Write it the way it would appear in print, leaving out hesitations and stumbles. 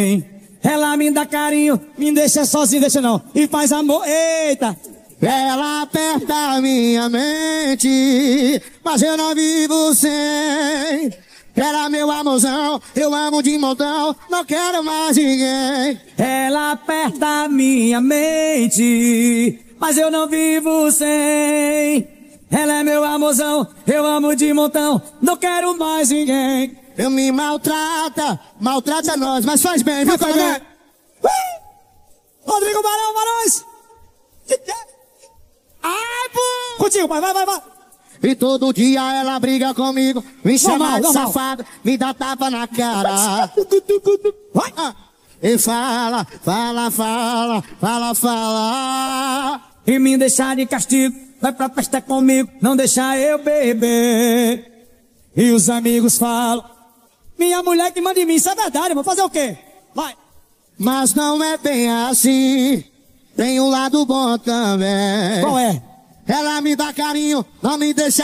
Ela me dá carinho, me deixa sozinho, deixa não, e faz amor, eita. Ela aperta a minha mente, mas eu não vivo sem. Ela meu amorzão, eu amo de montão, não quero mais ninguém. Ela aperta a minha mente, mas eu não vivo sem. Ela é meu amorzão, eu amo de montão, não quero mais ninguém. Eu me maltrata nós, mas faz bem, viu, Coronel? Rodrigo Barão, Barões! Ai, pô! Contigo, pai, vai. E todo dia ela briga comigo, me chama de normal. safado, me dá tapa na cara. Vai! E fala. E me deixar de castigo, vai pra festa comigo, não deixar eu beber. E os amigos falam, minha mulher que manda em mim, isso é verdade, vou fazer o quê? Vai! Mas não é bem assim, tem um lado bom também. Qual é? Ela me dá carinho, não me deixa